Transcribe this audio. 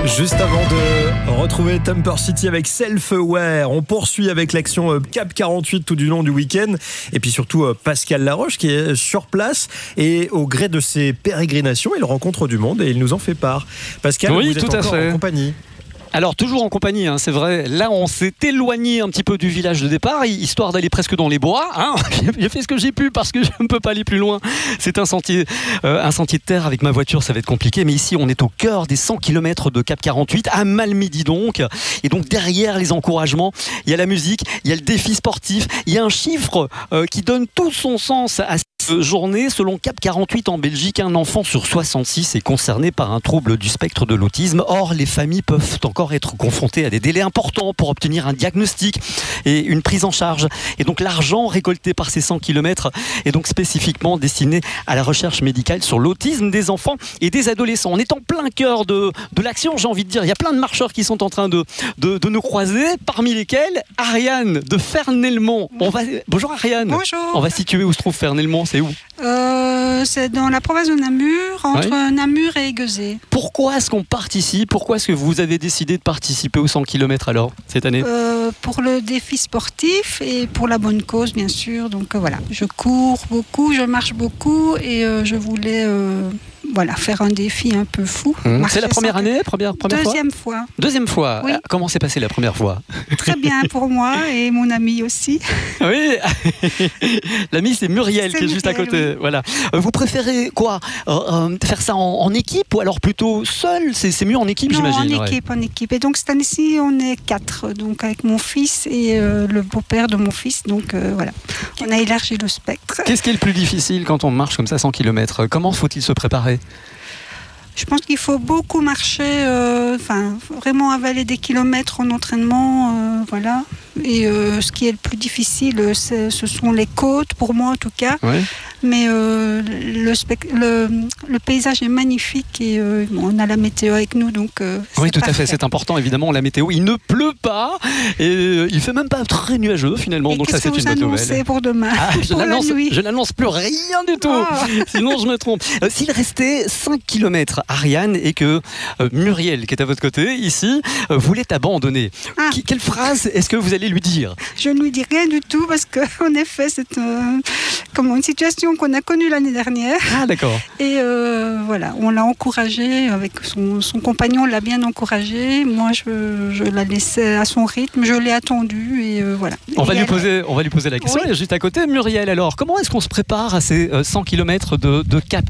Juste avant de retrouver Temper City avec Self-Aware, on poursuit avec l'action Cap 48 tout du long du week-end. Et puis surtout Pascal Laroche qui est sur place. Et au gré de ses pérégrinations, il rencontre du monde et il nous en fait part. Pascal, oui, vous êtes encore en compagnie. Alors toujours en compagnie, c'est vrai. Là, on s'est éloigné un petit peu du village de départ, histoire d'aller presque dans les bois. J'ai fait ce que j'ai pu parce que je ne peux pas aller plus loin. C'est un sentier de terre avec ma voiture, ça va être compliqué. Mais ici, on est au cœur des 100 km de Cap 48, à Malmedy donc. Et donc derrière les encouragements, il y a la musique, il y a le défi sportif, il y a un chiffre qui donne tout son sens à cette journée. Selon Cap 48 en Belgique, un enfant sur 66 est concerné par un trouble du spectre de l'autisme. Or, les familles peuvent encore être confrontées à des délais importants pour obtenir un diagnostic et une prise en charge. Et donc l'argent récolté par ces 100 km est donc spécifiquement destiné à la recherche médicale sur l'autisme des enfants et des adolescents. On est en plein cœur de l'action, j'ai envie de dire. Il y a plein de marcheurs qui sont en train de nous croiser, parmi lesquels Ariane de Fernelmont. Bonjour Ariane. Bonjour. On va situer où se trouve Fernelmont, c'est où ? C'est dans la province de Namur, entre Namur et Aiguezé. Pourquoi est-ce qu'on participe ? Pourquoi est-ce que vous avez décidé de participer aux 100 km alors, cette année ? Pour le défi sportif et pour la bonne cause, bien sûr. Donc voilà, je cours beaucoup, je marche beaucoup et je voulais faire un défi un peu fou. C'est la première année, première Deuxième fois. Deuxième fois. Oui. Comment s'est passée la première fois ? Très bien pour moi et mon ami aussi. Oui, l'ami c'est Muriel qui est juste à côté. Oui. Voilà. Vous préférez quoi ? Faire ça en équipe ou alors plutôt seul ? C'est mieux en équipe, j'imagine. En équipe. Et donc cette année-ci, on est 4, donc avec mon fils et le beau-père de mon fils. Donc voilà, on a élargi le spectre. Qu'est-ce qui est le plus difficile quand on marche comme ça 100 km ? Comment faut-il se préparer ? Je pense qu'il faut beaucoup marcher, vraiment avaler des kilomètres en entraînement, voilà. Et ce qui est le plus difficile, ce sont les côtes, pour moi en tout cas. Oui. Mais le paysage est magnifique et on a la météo avec nous, donc oui, tout parfait. À fait, c'est important évidemment la météo. Il ne pleut pas et il fait même pas très nuageux finalement, et donc ça c'est une bonne nouvelle. C'est pour demain. Je n'annonce plus rien du tout, sinon je me trompe. S'il restait 5 km, Ariane, et que Muriel, qui est à votre côté ici, voulait abandonner, quelle phrase est-ce que vous allez lui dire ? Je ne lui dis rien du tout parce qu'en effet c'est une situation qu'on a connue l'année dernière. Ah d'accord. Et voilà, on l'a encouragée avec son compagnon, l'a bien encouragée. Moi je la laissais à son rythme, je l'ai attendue et voilà. On va lui poser la question. Oui. Elle est juste à côté. Muriel, alors comment est-ce qu'on se prépare à ces 100 km de Cap